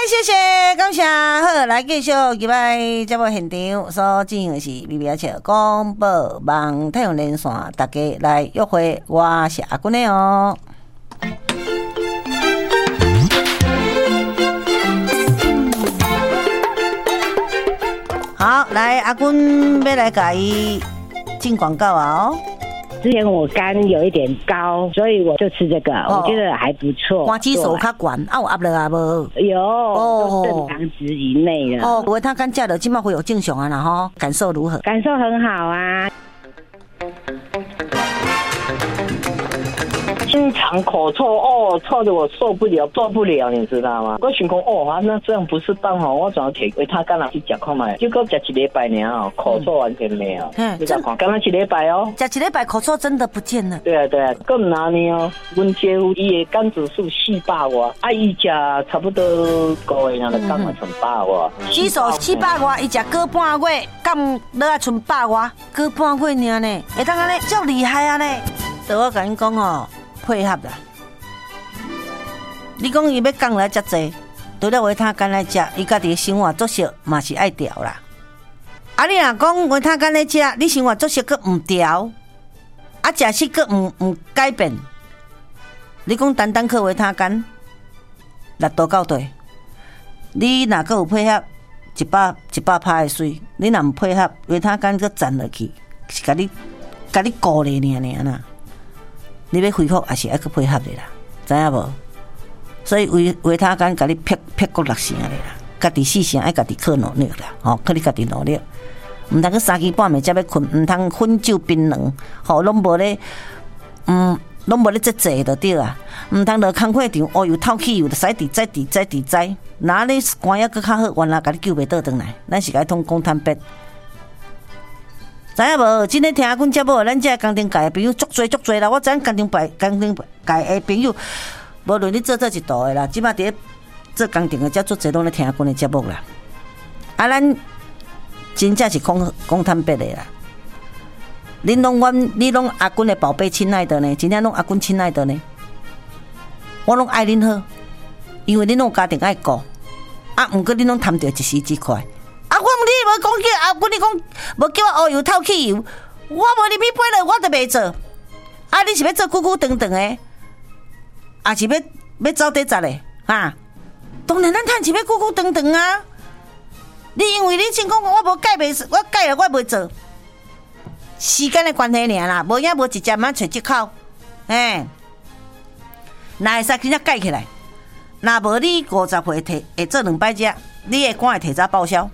谢谢，感谢。好，来继续今摆节目现场所进行的是微微笑广播网太阳连线，大家来约会，我是阿君的哦。好，来阿君要来给伊进广告啊哦。 之前我肝有一点高，所以我就吃这个，我觉得还不错。 肝指数较悬，啊有压力啊无？ 有，正常值以内了。 维他肝食了，今麦恢复正常啊啦吼，感受如何？ 感受很好啊。 经常口臭臭得我受不了你知道吗？我想讲那这样不是当好，我怎么摕维他肝去吃看卖？结果吃一礼拜尔口臭完全没有。你再看，刚刚一礼拜吃一礼拜口臭真的不见了。 对啊，更唔拿呢哦。阮姐夫伊的肝指数400多，伊吃差不多5个月就肝嘛剩100多。 指数400多，伊吃过半月，肝落啊剩100多，过半月尔呢，会当安尼，足厉害啊呢！所以我甲你讲哦。配合啦，你讲伊要降来遮济，除了维他肝来食，伊家己的生活作息嘛是爱调啦。啊，你若讲维他肝来食，你生活作息佫唔调，啊，食食佫唔改变，你讲单靠维他肝力度够大，你若佫有配合100%的水，你若唔配合维他肝佫站落去，是甲你顾咧尔啦。你要恢复也是要去配合的啦，知影无？所以维他肝甲你撇过6成的啦，家己4成爱家己靠努力啦，靠你家己努力，唔通去3更半暝才要困，唔通薰酒槟榔，拢无咧，拢无咧节制就对啊，唔通落工课场，又透气又使伫栽，哪你肝也佫较好，原来甲你救袂倒转来，咱是该通讲坦白。知影无？今天听阿君节目，咱这工程界的朋友足多啦。我知影工程界的朋友，无论你做一道的啦，即摆伫咧做工程的，遮足侪拢咧听阿君的节目啦。啊，咱真正是讲坦白的啦。你拢阿君的宝贝亲爱的呢，真正拢阿君亲爱的呢。我拢爱恁好，因为恁拢有家庭爱顾，啊，毋过恁拢贪着一时之快。啊！我你无讲叫啊！你讲无叫我油透汽油，我无你去买了，我都袂做。啊！你是要做久久长长的，还是要走底杂的？哈！当然咱趁是要久久长长啊！你因为你先讲我无改袂，我改了我袂做，时间的关系尔啦，无影无一只慢找借口，若会使真正改起来，若无你50岁会做2摆只，你的肝会提早报销。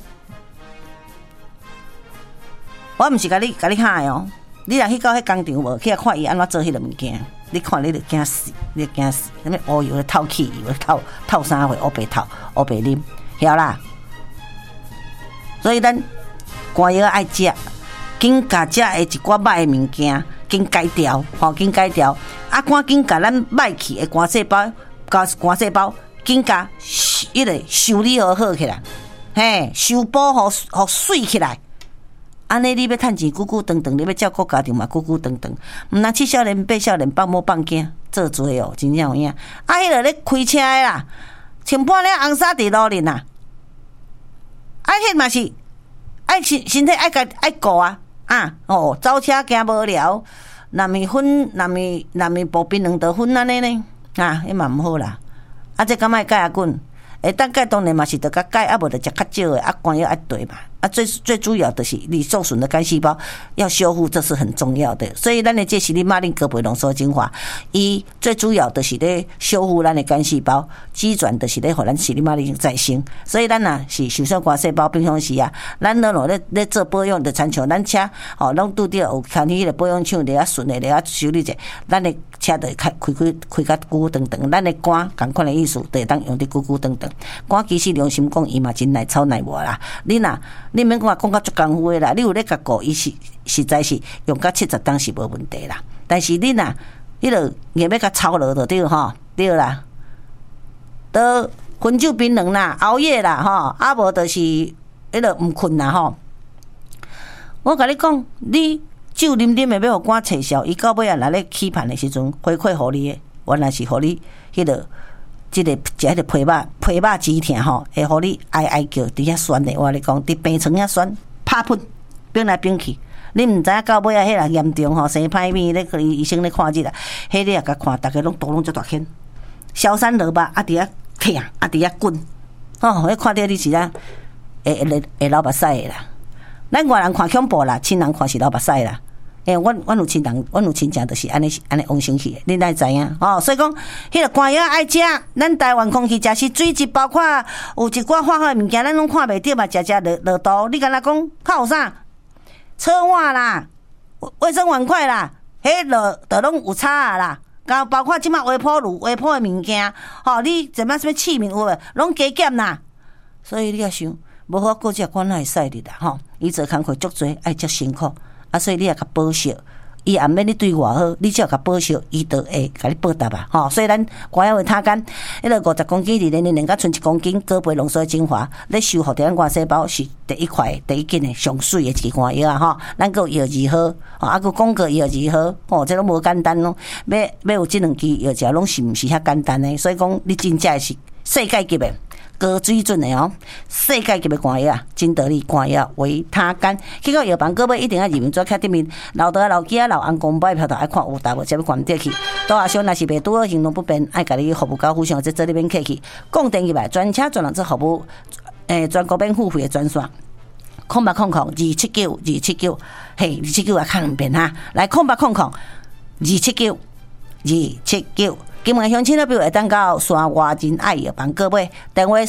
我毋是甲你喊的哦，你若去到迄工厂无，去看伊安怎做迄个物件，你看你就惊死，你就惊死。什么乌油咧透气油咧透啥货，乌白透，乌白啉，晓啦。所以咱肝药爱食，紧甲食的一寡歹的物件，紧改掉，紧改掉。啊，赶紧甲咱歹去的肝细胞，紧甲迄个修理好起来，修补好水起来。安尼你要趁钱久久长长，你要照顾家庭嘛久久长长，毋通7少年8少年放某放囝做多哦，真正有影。啊，迄个咧开车的啦，穿半领红纱伫路面啦，啊，迄嘛是爱身体爱顾啊，走车行无聊，南面步槟榔就薰安尼呢，迄嘛毋好啦。啊，这敢莫改阿滚？会当改当然嘛是得甲改，啊无就食较少的，啊肝要爱对嘛。啊，最主要的是你受损的肝细胞要修复，这是很重要的。所以咱的这是利马林格贝浓缩精华，伊最主要的是咧修复咱的肝细胞，机转的是咧互咱是利马林再生。所以咱啊是受伤肝细胞平常时啊，咱咧做保养的参像咱车拢拄着有看迄个保养厂咧顺的咧修理者，咱的车就开较久长长，咱的肝同款的意思，就会当用得久久长长。肝其实良心讲，伊嘛真耐操耐磨啦。你免讲讲足功夫的啦，你有咧甲顾，伊实在是用到70当是无问题啦。但是你若迄落硬要甲操落就对吼，对啦。都薰酒槟榔啦，熬夜啦吼，啊无就是迄落毋困啦吼。我甲你讲，你酒啉的要互肝撤销，伊到尾啊，若咧起盘的时阵回馈互你的，原来是互你迄落即个食迄个皮肉止疼吼，会互你哀叫伫遐酸的。我咧讲，伫病床遐酸，拍喷，变来变去。你毋知影到尾啊，迄个严重吼，生歹面咧，医生咧看日啊，迄你也甲看，逐个拢肚拢足大圈，消散落肉啊，伫遐疼，啊伫遐滚，吼，迄看着你是啊，会流目屎的啦。咱外人看恐怖啦，亲人看是流目屎啦。阮有亲人，阮有亲情，就是安尼往生去的，你哪知影？哦，所以讲，迄个寒药爱食，咱台湾空气食是水质，包括有一寡化学物件，咱拢看袂到嘛，食落肚。你敢若讲靠有啥？车碗啦，卫生碗筷啦，迄落都拢有差啦。包括即马微波炉、微波的物件，吼，你怎么什么器皿有无？拢加减啦。所以你也想，无好过只管会使你啦，吼，伊做工课足多，爱足辛苦，啊，所以你也甲报销。伊也毋免你对我好，你只要甲报销，伊就会甲你报答啊！吼，所以咱乖要为他干，迄个50公斤里面甲剩1公斤高倍浓缩精华，咧修复咱肝细胞是第一件的上水的一支肝药啊！吼，咱有药剂好，啊，佮广告药剂好，吼，这拢无简单咯。要有这2支药剂，拢是毋是遐简单的？所以讲，你真正是世界级的。高水准的哦，世界级的肝药啊，真得力肝药维他干。去到药房，各位一定要入面做卡顶面，老豆啊、老囝啊、老翁公买票头爱看有大无，才要关得去。倒下想，若是袂拄好行动不便，爱甲你服务到互相，这里面客气。讲电入来，专车专人做服务，全国免付费的专线。0800-279-279，嘿，279啊，看2遍哈。来0800-279-279。金门乡亲那边会当到山外仁爱药房购买，电话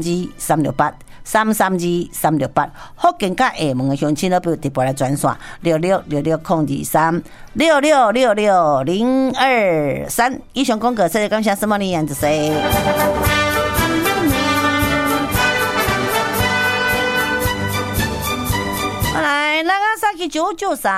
332-368，332-368。福建甲厦门的乡亲那边直播来专线6666-023，6666-023。以上广告，谢谢感谢什么呢？样子说。来，那个啥去993。